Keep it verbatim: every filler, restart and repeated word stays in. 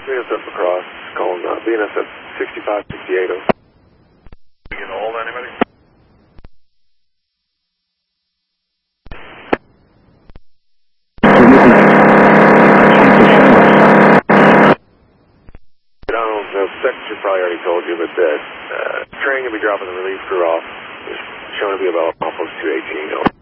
B N S F across, calling uh, B N S F sixty-five sixty-eight. Get a hold of anybody? I don't know, the secretary probably already told you, but the uh, train will be dropping the relief crew off. It's showing to be about almost two eighteen.